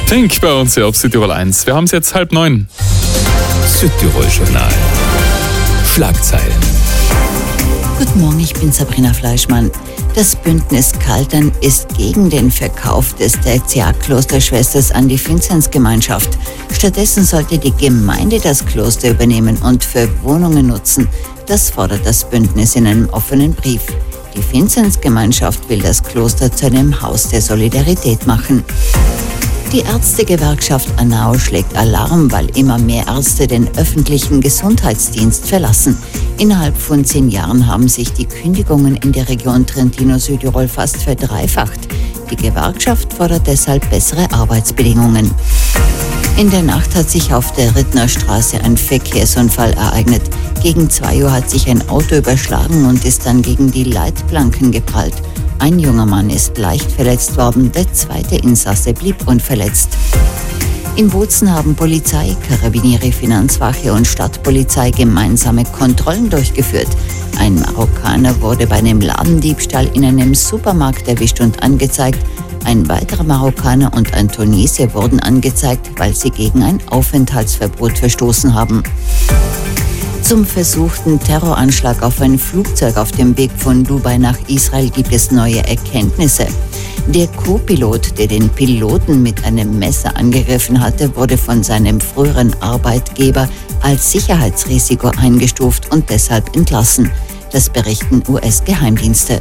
Pink bei uns hier auf Südtirol 1. Wir haben es jetzt 8:30. Südtirol-Journal. Schlagzeilen. Guten Morgen, ich bin Sabrina Fleischmann. Das Bündnis Kaltern ist gegen den Verkauf des Tertiarklosterschwesters an die Vinzenzgemeinschaft. Stattdessen sollte die Gemeinde das Kloster übernehmen und für Wohnungen nutzen. Das fordert das Bündnis in einem offenen Brief. Die Vinzenzgemeinschaft will das Kloster zu einem Haus der Solidarität machen. Die Ärztegewerkschaft ANAO schlägt Alarm, weil immer mehr Ärzte den öffentlichen Gesundheitsdienst verlassen. Innerhalb von 10 Jahren haben sich die Kündigungen in der Region Trentino-Südtirol fast verdreifacht. Die Gewerkschaft fordert deshalb bessere Arbeitsbedingungen. In der Nacht hat sich auf der Rittner Straße ein Verkehrsunfall ereignet. Gegen 2 Uhr hat sich ein Auto überschlagen und ist dann gegen die Leitplanken geprallt. Ein junger Mann ist leicht verletzt worden, der zweite Insasse blieb unverletzt. In Bozen haben Polizei, Karabinieri, Finanzwache und Stadtpolizei gemeinsame Kontrollen durchgeführt. Ein Marokkaner wurde bei einem Ladendiebstahl in einem Supermarkt erwischt und angezeigt. Ein weiterer Marokkaner und ein Tunesier wurden angezeigt, weil sie gegen ein Aufenthaltsverbot verstoßen haben. Zum versuchten Terroranschlag auf ein Flugzeug auf dem Weg von Dubai nach Israel gibt es neue Erkenntnisse. Der Co-Pilot, der den Piloten mit einem Messer angegriffen hatte, wurde von seinem früheren Arbeitgeber als Sicherheitsrisiko eingestuft und deshalb entlassen. Das berichten US-Geheimdienste.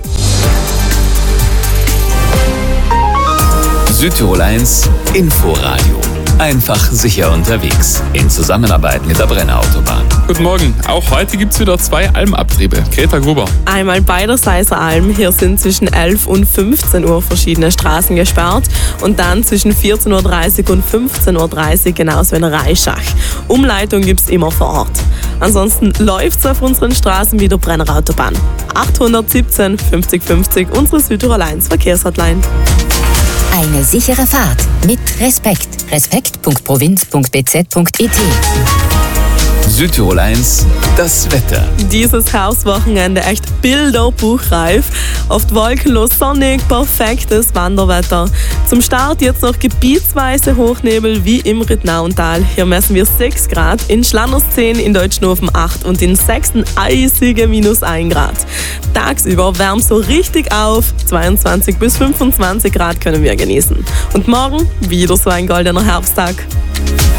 Südtirol 1 Inforadio. Einfach sicher unterwegs. In Zusammenarbeit mit der Brenner Autobahn. Guten Morgen. Auch heute gibt es wieder 2 Almabtriebe. Greta Gruber. Einmal bei der Seiser Alm. Hier sind zwischen 11 und 15 Uhr verschiedene Straßen gesperrt. Und dann zwischen 14.30 Uhr und 15.30 Uhr genauso in Reischach. Umleitung gibt es immer vor Ort. Ansonsten läuft es auf unseren Straßen wie der Brenner Autobahn. 817 50 50, unsere Südtirol 1 Verkehrshotline. Eine sichere Fahrt mit Respekt. Respekt.provinz.bz.it. Südtirol 1, das Wetter. Dieses Hauswochenende echt bilderbuchreif. Oft wolkenlos, sonnig, perfektes Wanderwetter. Zum Start jetzt noch gebietsweise Hochnebel wie im Rittnauental. Hier messen wir 6 Grad, in Schlanners 10, in Deutschnofen 8 und in Sechsten eisige -1 Grad. Tagsüber wärmt so richtig auf, 22 bis 25 Grad können wir genießen. Und morgen wieder so ein goldener Herbsttag.